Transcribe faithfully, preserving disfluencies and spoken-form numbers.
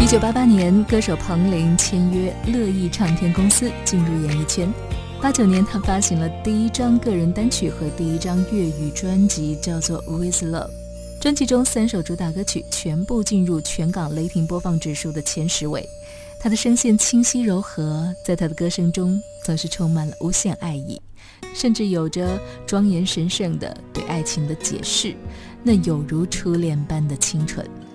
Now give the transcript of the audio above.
一九八八年，歌手彭羚签约乐意唱片公司，进入演艺圈。八九年，他发行了第一张个人单曲和第一张粤语专辑，叫做《With Love》。专辑中三首主打歌曲全部进入全港雷霆播放指数的前十位。他的声线清晰柔和，在他的歌声中总是充满了无限爱意，甚至有着庄严神圣的对爱情的解释，那有如初恋般的清纯。